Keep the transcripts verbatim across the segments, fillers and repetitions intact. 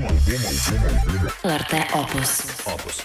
L R T Opus. Opus.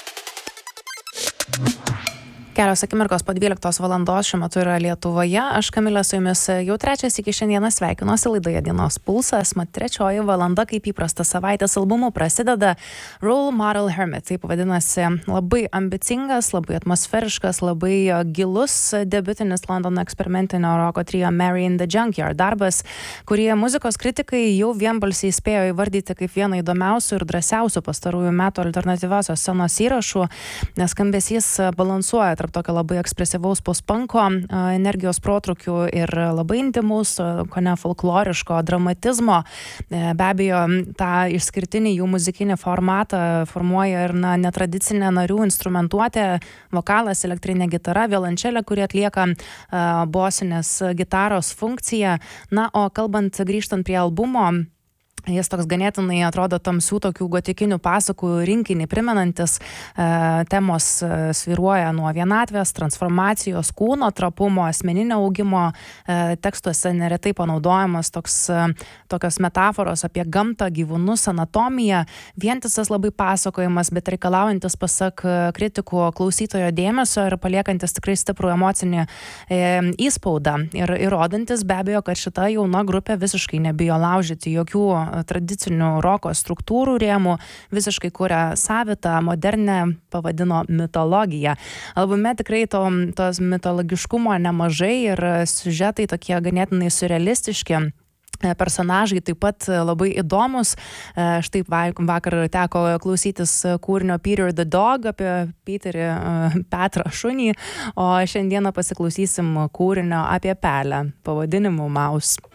Kelios akimirkos po dvyliktos valandos šiuo metu yra Lietuvoje. Aš Kamilė su jumis jau trečias iki šiandieną sveikinuosi laidoje Dienos pulsas. Mat trečioji valanda, kaip įprasta savaitės albumų, prasideda Role Model Hermit. Taip vadinasi, labai ambicingas, labai atmosferiškas, labai gilus debiutinis Londono eksperimentinio roko trio Mary in the Junkyard darbas, kurį muzikos kritikai jau vienbalsiai spėjo įvardyti kaip vieną įdomiausių ir drąsiausių pastarųjų metų alternatyviosios scenos įrašų, nes skambesys balansuoja tarp tokio labai ekspresyvaus post-punko energijos protrukių ir labai intymaus, kone folkloriško dramatizmo. Be abejo, tą išskirtinį jų muzikinį formatą formuoja ir na, netradicinė narių instrumentuotė, vokalas, elektrinė gitara, violončelė, kuri atlieka uh, bosinės gitaros funkciją. Na, o kalbant, grįžtant prie albumo, jis toks ganėtinai atrodo tamsių tokių gotikinių pasakų rinkinį primenantis, e, temos e, svyruoja nuo vienatvės, transformacijos, kūno trapumo, asmeninio augimo, e, tekstuose neretai panaudojamas toks, e, tokios metaforos apie gamtą, gyvūnus, anatomiją, vientisas labai pasakojimas, bet reikalaujantis pasak kritikų klausytojo dėmesio ir paliekantis tikrai stiprų emocinį e, įspaudą ir įrodantis be abejo, kad šita jauna grupė visiškai nebijo laužyti jokių tradicinių roko struktūrų rėmų, visiškai kuria savitą, modernę, pavadino mitologiją. Albume tikrai to, tos mitologiškumo nemažai ir siužetai tokie ganėtinai surrealistiški. Personažai taip pat labai įdomus. Štai vakar teko klausytis kūrinio Peter the Dog apie Peterį Petrą šunį, o šiandieną pasiklausysim kūrinio apie pelę pavadinimu Mouse.